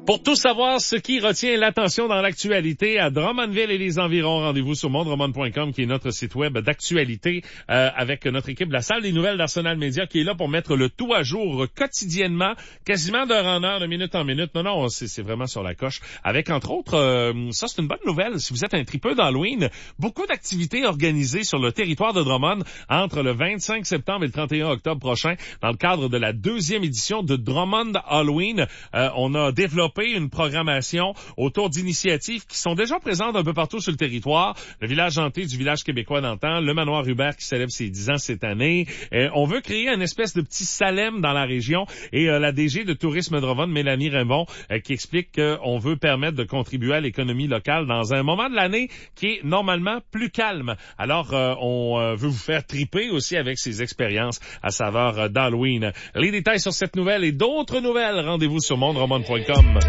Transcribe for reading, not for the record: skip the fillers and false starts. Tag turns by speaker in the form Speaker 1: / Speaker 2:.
Speaker 1: Pour tout savoir ce qui retient l'attention dans l'actualité à Drummondville et les environs, rendez-vous sur mondrommond.com qui est notre site web d'actualité avec notre équipe de la salle des nouvelles d'Arsenal Média qui est là pour mettre le tout à jour quotidiennement, quasiment d'heure en heure, de minute en minute. Non, c'est vraiment sur la coche. Avec entre autres, ça c'est une bonne nouvelle, si vous êtes un tripeux d'Halloween, beaucoup d'activités organisées sur le territoire de Drummond entre le 25 septembre et le 31 octobre prochain dans le cadre de la 2e édition de Drummond Halloween. On a développé une programmation autour d'initiatives qui sont déjà présentes un peu partout sur le territoire. Le village hanté du village québécois d'antan, le manoir Hubert qui célèbre ses 10 ans cette année. On veut créer une espèce de petit Salem dans la région et la DG de Tourisme Drummond, Mélanie Raymond, qui explique qu'on veut permettre de contribuer à l'économie locale dans un moment de l'année qui est normalement plus calme. Alors, on veut vous faire triper aussi avec ces expériences à saveur d'Halloween. Les détails sur cette nouvelle et d'autres nouvelles, rendez-vous sur mondrommond.com.